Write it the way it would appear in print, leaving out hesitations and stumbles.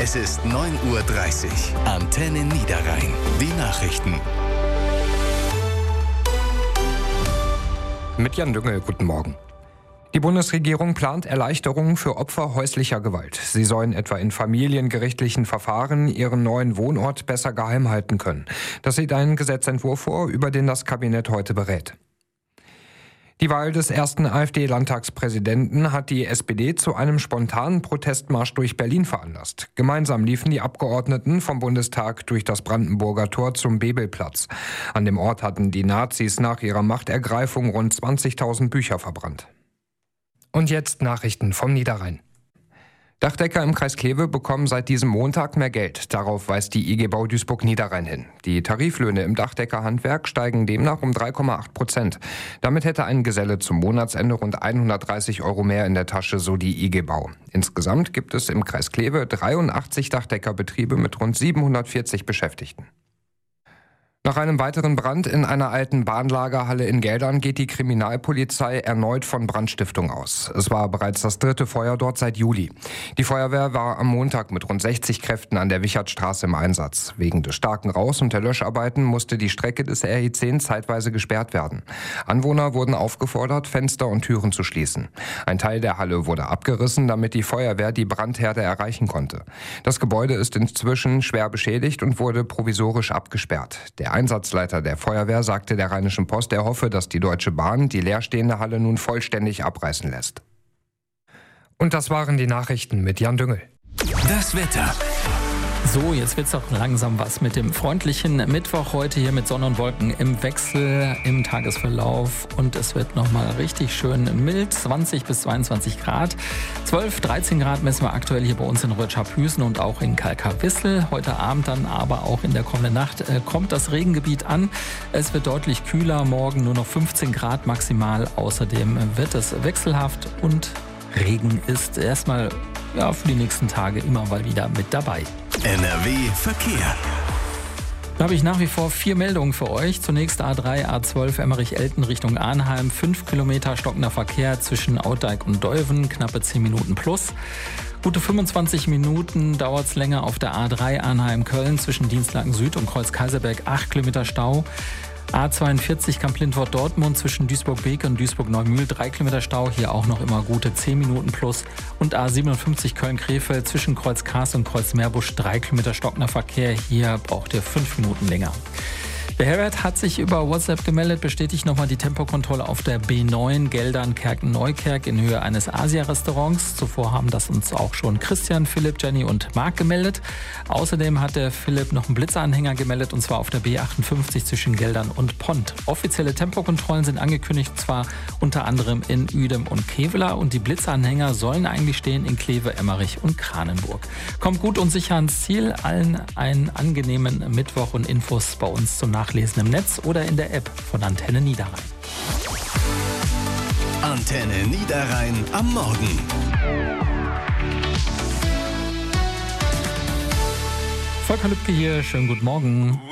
Es ist 9:30 Uhr. Antenne Niederrhein. Die Nachrichten. Mit Jan Düngel, guten Morgen. Die Bundesregierung plant Erleichterungen für Opfer häuslicher Gewalt. Sie sollen etwa in familiengerichtlichen Verfahren ihren neuen Wohnort besser geheim halten können. Das sieht ein Gesetzentwurf vor, über den das Kabinett heute berät. Die Wahl des ersten AfD-Landtagspräsidenten hat die SPD zu einem spontanen Protestmarsch durch Berlin veranlasst. Gemeinsam liefen die Abgeordneten vom Bundestag durch das Brandenburger Tor zum Bebelplatz. An dem Ort hatten die Nazis nach ihrer Machtergreifung rund 20.000 Bücher verbrannt. Und jetzt Nachrichten vom Niederrhein. Dachdecker im Kreis Kleve bekommen seit diesem Montag mehr Geld. Darauf weist die IG Bau Duisburg-Niederrhein hin. Die Tariflöhne im Dachdeckerhandwerk steigen demnach um 3,8%. Damit hätte ein Geselle zum Monatsende rund 130 € mehr in der Tasche, so die IG Bau. Insgesamt gibt es im Kreis Kleve 83 Dachdeckerbetriebe mit rund 740 Beschäftigten. Nach einem weiteren Brand in einer alten Bahnlagerhalle in Geldern geht die Kriminalpolizei erneut von Brandstiftung aus. Es war bereits das 3. Feuer dort seit Juli. Die Feuerwehr war am Montag mit rund 60 Kräften an der Wichertstraße im Einsatz. Wegen des starken Rauchs und der Löscharbeiten musste die Strecke des RE10 zeitweise gesperrt werden. Anwohner wurden aufgefordert, Fenster und Türen zu schließen. Ein Teil der Halle wurde abgerissen, damit die Feuerwehr die Brandherde erreichen konnte. Das Gebäude ist inzwischen schwer beschädigt und wurde provisorisch abgesperrt. Der Einsatzleiter der Feuerwehr sagte der Rheinischen Post, er hoffe, dass die Deutsche Bahn die leerstehende Halle nun vollständig abreißen lässt. Und das waren die Nachrichten mit Jan Düngel. Das Wetter. So, jetzt wird's auch langsam was mit dem freundlichen Mittwoch heute hier mit Sonne und Wolken im Wechsel im Tagesverlauf. Und es wird nochmal richtig schön mild, 20 bis 22 Grad. 12, 13 Grad messen wir aktuell hier bei uns in Rötschapüßen und auch in Kalkawissel. Heute Abend dann aber auch in der kommenden Nacht kommt das Regengebiet an. Es wird deutlich kühler, morgen nur noch 15 Grad maximal. Außerdem wird es wechselhaft und Regen ist erstmal für die nächsten Tage immer mal wieder mit dabei. NRW Verkehr. Da habe ich nach wie vor 4 Meldungen für euch. Zunächst A3, A12 Emmerich-Elten Richtung Arnheim. 5 Kilometer stockender Verkehr zwischen Outdijk und Deuven, knappe 10 Minuten plus. Gute 25 Minuten dauert es länger auf der A3 Arnheim-Köln zwischen Dienstlaken Süd und Kreuz-Kaiserberg. 8 Kilometer Stau. A42 Kamp-Lindworth-Dortmund zwischen Duisburg-Beek und Duisburg-Neumühl, 3 Kilometer Stau, hier auch noch immer gute 10 Minuten plus. Und A57 Köln-Krefeld zwischen Kreuz-Kars und Kreuz-Meerbusch, 3 Kilometer stockender Verkehr, hier braucht ihr 5 Minuten länger. Der Herbert hat sich über WhatsApp gemeldet, bestätigt nochmal die Tempokontrolle auf der B9 Geldern-Kerken-Neukerk in Höhe eines Asia-Restaurants. Zuvor haben das uns auch schon Christian, Philipp, Jenny und Marc gemeldet. Außerdem hat der Philipp noch einen Blitzeranhänger gemeldet, und zwar auf der B58 zwischen Geldern und Pont. Offizielle Tempokontrollen sind angekündigt, zwar unter anderem in Uedem und Kevela, und die Blitzeranhänger sollen eigentlich stehen in Kleve, Emmerich und Kranenburg. Kommt gut und sicher ans Ziel. Allen einen angenehmen Mittwoch und Infos bei uns zum Nachlesen im Netz oder in der App von Antenne Niederrhein. Antenne Niederrhein am Morgen. Volker Lübke hier, schönen guten Morgen.